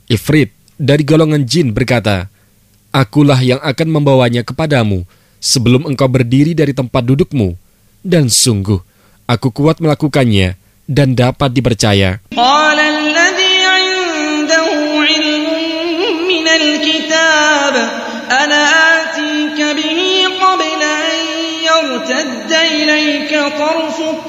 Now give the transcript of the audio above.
Ifrit dari golongan jin berkata, "Akulah yang akan membawanya kepadamu sebelum engkau berdiri dari tempat dudukmu, dan sungguh aku kuat melakukannya dan dapat dipercaya." قال الذي عنده علم من الكتاب أنا آتيك به قبل أن يرتد إليك طرفك